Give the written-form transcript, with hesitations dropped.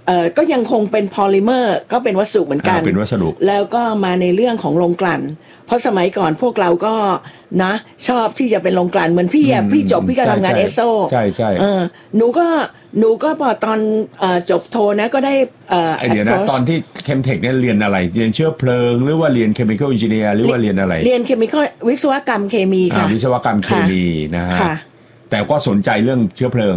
ก็ยังคงเป็นพอลิเมอร์ก็เป็นวัสดุเหมือนกันเป็นวัสดุแล้วก็มาในเรื่องของโรงกลั่นเพราะสมัยก่อนพวกเราก็นะชอบที่จะเป็นโรงกลั่นเหมือนพี่พี่จบพี่ก็ทำงานเอสโซใช่ใช่หนูก็พอตอนจบโทนะก็ได้เดี๋ยวนะตอนที่เคมเทคเนี่ยเรียนอะไรเรียนเชื้อเพลิงหรือว่าเรียนเคมีคอลเอนจิเนียร์หรือว่าเรียนอะไรเรียนเคมีคอลวิศวกรรมเคมีค่ะวิศวกรรมเคมีนะฮะแต่ก็สนใจเรื่องเชื้อเพลิง